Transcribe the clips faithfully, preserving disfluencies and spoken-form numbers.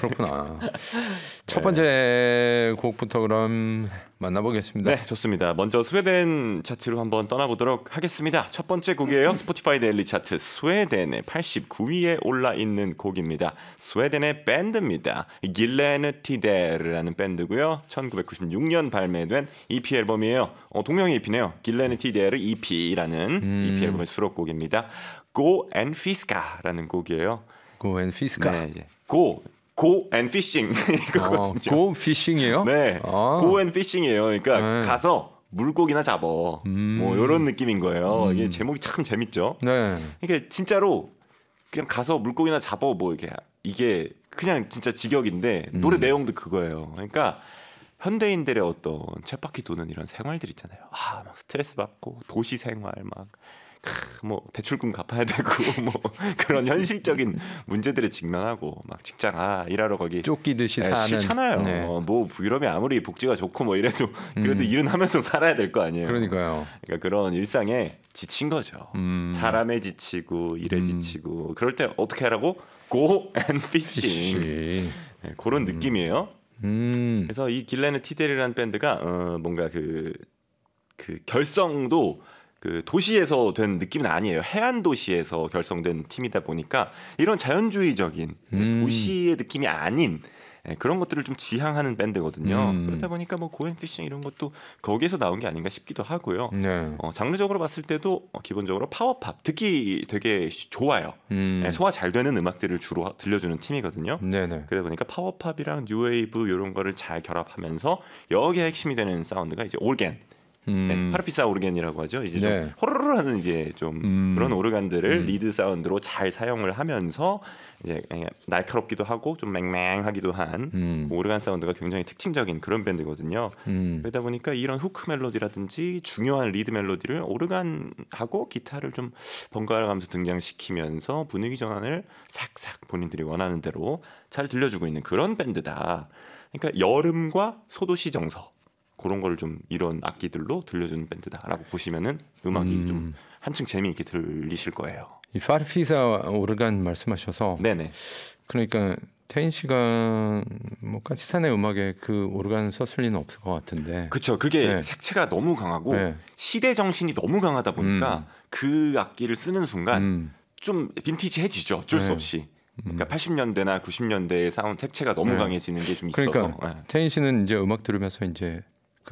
그렇구나. 첫 번째 곡부터 그럼 만나보겠습니다. 네, 좋습니다. 먼저 스웨덴 차트로 한번 떠나보도록 하겠습니다. 첫 번째 곡이에요. 스포티파이 데일리 차트 스웨덴의 팔십구 위에 올라 있는 곡입니다. 스웨덴의 밴드입니다. 길레네 티데르라는 밴드고요. 천구백구십육 년 발매된 이피 앨범이에요. 어, 동명의 이피네요. 길레네 티데르 이피라는 음. 이피 앨범의 수록곡입니다. Go and Fiska라는 곡이에요. Go and Fiska. 네, 이제 Go Go and Fishing 이거거든요. 어, Go Fishing이에요? 네, 아. Go and Fishing이에요. 그러니까 네. 가서 물고기나 잡어. 음. 뭐 이런 느낌인 거예요. 음. 이게 제목이 참 재밌죠. 네. 그러니까 진짜로 그냥 가서 물고기나 잡어 뭐 이렇게 이게 그냥 진짜 직역인데 음. 노래 내용도 그거예요. 그러니까 현대인들의 어떤 쳇바퀴 도는 이런 생활들 있잖아요. 아, 막 스트레스 받고 도시 생활 막. 뭐 대출금 갚아야 되고 뭐 그런 현실적인 문제들에 직면하고 막 직장 아 일하러 거기 쫓기듯이 네, 사는 싫잖아요. 네. 어, 뭐 유럽이 아무리 복지가 좋고 뭐 이래도 그래도 음. 일은 하면서 살아야 될 거 아니에요. 그러니까요. 그러니까 그런 일상에 지친 거죠. 음. 사람에 지치고 일에 음. 지치고 그럴 때 어떻게 하라고? Go and fishing. 네, 그런 음. 느낌이에요. 음. 그래서 이 길레네 티데르라는 밴드가 어, 뭔가 그, 그 결성도 그 도시에서 된 느낌은 아니에요. 해안 도시에서 결성된 팀이다 보니까 이런 자연주의적인 음. 도시의 느낌이 아닌 그런 것들을 좀 지향하는 밴드거든요. 음. 그렇다 보니까 뭐 고앤피싱 이런 것도 거기에서 나온 게 아닌가 싶기도 하고요. 네. 어, 장르적으로 봤을 때도 어, 기본적으로 파워팝 듣기 되게 좋아요. 음. 네, 소화 잘 되는 음악들을 주로 들려주는 팀이거든요. 네네. 그러다 보니까 파워팝이랑 뉴웨이브 이런 거를 잘 결합하면서 여기에 핵심이 되는 사운드가 이제 올겐. 음. 네, 파르피사 오르겐이라고 하죠. 이제 좀 네. 호로로 하는 이제 좀 음. 그런 오르간들을 음. 리드 사운드로 잘 사용을 하면서 이제 날카롭기도 하고 좀 맹맹하기도 한 음. 오르간 사운드가 굉장히 특징적인 그런 밴드거든요. 음. 그러다 보니까 이런 후크 멜로디라든지 중요한 리드 멜로디를 오르간하고 기타를 좀 번갈아가면서 등장시키면서 분위기 전환을 싹싹 본인들이 원하는 대로 잘 들려주고 있는 그런 밴드다. 그러니까 여름과 소도시 정서 그런 걸 좀 이런 악기들로 들려주는 밴드다라고 보시면은 음악이 음. 좀 한층 재미있게 들리실 거예요. 이 파르피사 오르간 말씀하셔서 네네. 그러니까 태인 씨가 뭐 까치산의 음악에 그 오르간 썼을 리는 없을 것 같은데. 그렇죠. 그게 네. 색채가 너무 강하고 네. 시대 정신이 너무 강하다 보니까 음. 그 악기를 쓰는 순간 음. 좀 빈티지해지죠. 어쩔 네. 수 없이. 그러니까 음. 팔십 년대나 구십 년대의 사운드 색채가 너무 네. 강해지는 게 좀 있어서. 그러니까 네. 태인 씨는 이제 음악 들으면서 이제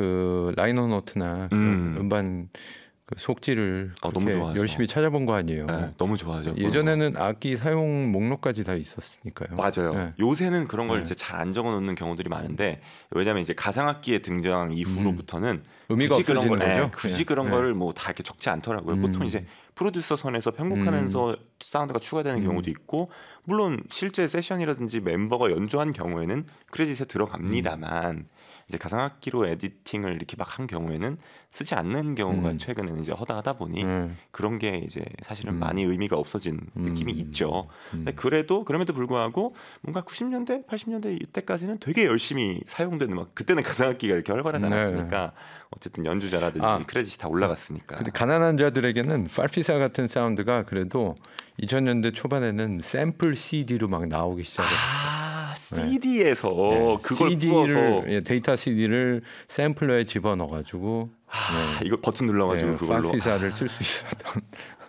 그 라이너 노트나 음. 음반 그 속지를 아, 너무 열심히 찾아본 거 아니에요? 네, 너무 좋아하죠. 예전에는 악기 사용 목록까지 다 있었으니까요. 맞아요. 네. 요새는 그런 걸 네. 이제 잘 안 적어놓는 경우들이 많은데 왜냐하면 이제 가상악기의 등장 이후로부터는 음. 의미가 굳이 그런 걸 거죠. 네, 굳이 그런 네. 거를 뭐 다 이렇게 적지 않더라고요. 음. 보통 이제 프로듀서 선에서 편곡하면서 음. 사운드가 추가되는 음. 경우도 있고 물론 실제 세션이라든지 멤버가 연주한 경우에는 크레딧에 들어갑니다만. 음. 이제 가상악기로 에디팅을 이렇게 막 한 경우에는 쓰지 않는 경우가 음. 최근에는 이제 허다하다 보니 음. 그런 게 이제 사실은 음. 많이 의미가 없어진 음. 느낌이 있죠. 음. 근데 그래도 그럼에도 불구하고 뭔가 구십 년대, 팔십 년대 이때까지는 되게 열심히 사용된 음악. 그때는 가상악기가 이렇게 활발하지 않았으니까 네. 어쨌든 연주자라든지 아. 크레딧이 다 올라갔으니까. 근데 가난한 자들에게는 파르피사 같은 사운드가 그래도 이천 년대 초반에는 샘플 씨디로 막 나오기 시작했어요. 아, 씨디에서 네. 그걸 씨디를 예, 데이터 씨디를 샘플러에 집어넣어가지고 아, 네. 이거 버튼 눌러가지고 네, 그걸로 파르피사를 쓸 수 있었던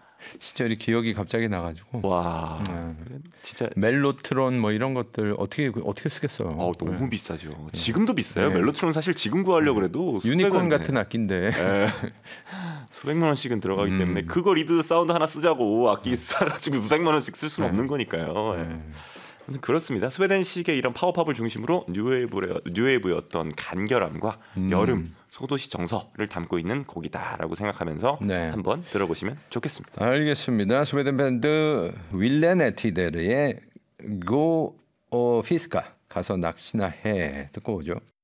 시절이 기억이 갑자기 나가지고 와 네. 진짜 멜로트론 뭐 이런 것들 어떻게 어떻게 쓰겠어요? 어, 너무 네. 비싸죠. 지금도 비싸요. 네. 멜로트론 사실 지금 구하려고 그래도 유니콘 같은 악기인데 네. 수백만 원씩은 들어가기 음. 때문에 그거 리드 사운드 하나 쓰자고 악기 사가지고 수백만 원씩 쓸 수는 네. 없는 거니까요. 네. 네. 그렇습니다. 스웨덴식의 이런 파워팝을 중심으로 뉴웨이브의, 뉴웨이브의 어떤 간결함과 음. 여름, 소도시 정서를 담고 있는 곡이다라고 생각하면서 네. 한번 들어보시면 좋겠습니다. 알겠습니다. 스웨덴 밴드 윌레네 티데르의 Go Fiska 가서 낚시나 해 듣고 오죠.